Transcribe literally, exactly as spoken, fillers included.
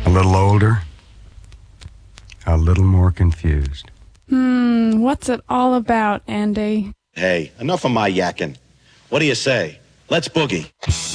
A little older, a little more confused. Hmm, what's it all about, Andy? Hey, enough of my yakking. What do you say? Let's boogie.